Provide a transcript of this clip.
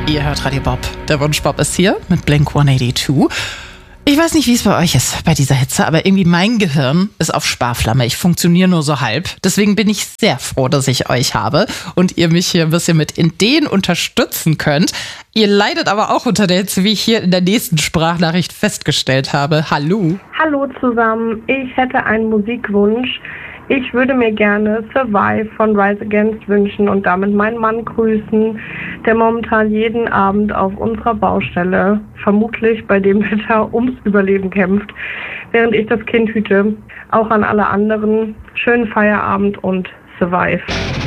Ihr hört Radio Bob. Der Wunschbob ist hier mit Blink 182. Ich weiß nicht, wie es bei euch ist bei dieser Hitze, aber irgendwie mein Gehirn ist auf Sparflamme. Ich funktioniere nur so halb. Deswegen bin ich sehr froh, dass ich euch habe und ihr mich hier ein bisschen mit Ideen unterstützen könnt. Ihr leidet aber auch unter der Hitze, wie ich hier in der nächsten Sprachnachricht festgestellt habe. Hallo. Hallo zusammen, ich hätte einen Musikwunsch. Ich würde mir gerne Survive von Rise Against wünschen und damit meinen Mann grüßen, der momentan jeden Abend auf unserer Baustelle, vermutlich bei dem Wetter, ums Überleben kämpft, während ich das Kind hüte. Auch an alle anderen, schönen Feierabend und Survive.